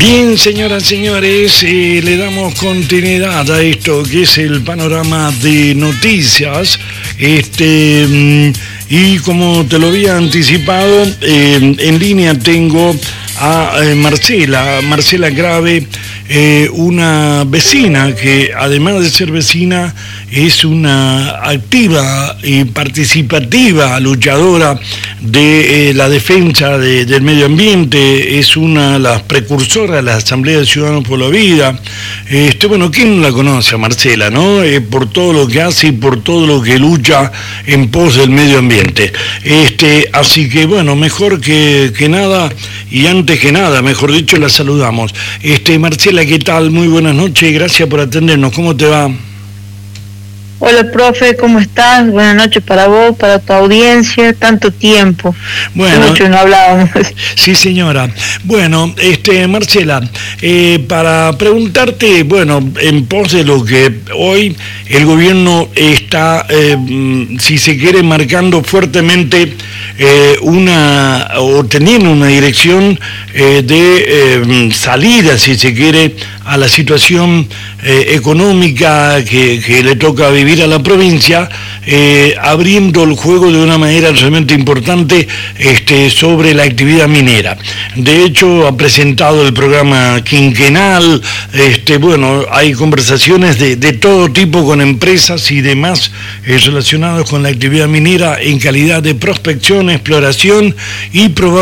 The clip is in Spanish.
Bien, señoras y señores, le damos continuidad a esto que es el panorama de noticias. Y como te lo había anticipado, en línea tengo a Marcela Grave, una vecina que además de ser vecina es una activa y participativa luchadora de la defensa del medio ambiente, es una de las precursoras de la Asamblea de Ciudadanos por la Vida. Bueno, ¿quién no la conoce a Marcela, no? Por todo lo que hace y por todo lo que lucha en pos del medio ambiente. Así que bueno, mejor que nada, y antes que nada, mejor dicho, la saludamos. Marcela, ¿qué tal? Muy buenas noches y gracias por atendernos. ¿Cómo te va? Hola, profe, ¿cómo estás? Buenas noches para vos, para tu audiencia, tanto tiempo. Bueno, mucho no hablábamos. Sí, señora. Bueno, Marcela, para preguntarte, bueno, en pos de lo que hoy el gobierno está, si se quiere, marcando fuertemente o teniendo una dirección de salida, si se quiere, a la situación económica que le toca vivir a la provincia, abriendo el juego de una manera realmente importante sobre la actividad minera. De hecho, ha presentado el programa quinquenal, bueno, hay conversaciones de todo tipo con empresas y demás relacionados con la actividad minera en calidad de prospección, exploración y probablemente